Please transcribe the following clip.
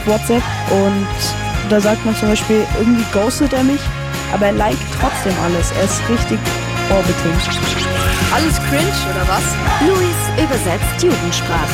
WhatsApp und da sagt man zum Beispiel, irgendwie ghostet er mich, aber er liked trotzdem alles. Er ist richtig orbiting. Alles cringe, oder was? Luis übersetzt Jugendsprache.